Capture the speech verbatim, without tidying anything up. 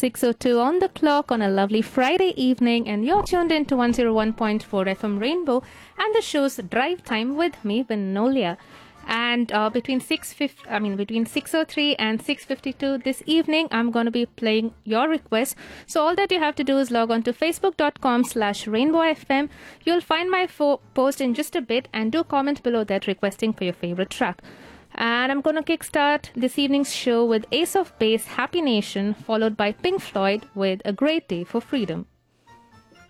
six oh two on the clock on a lovely Friday evening, and you're tuned in to one oh one point four F M Rainbow and the show's Drive Time with me, Vinolia. And uh, between six fifty, I mean between six oh three and six fifty-two this evening, I'm going to be playing your requests. So all that you have to do is log on to facebook.com slash rainbowfm. You'll find my fo- post in just a bit, and do comment below that requesting for your favorite track. And I'm going to kickstart this evening's show with Ace of Base, Happy Nation, followed by Pink Floyd with A Great Day for Freedom.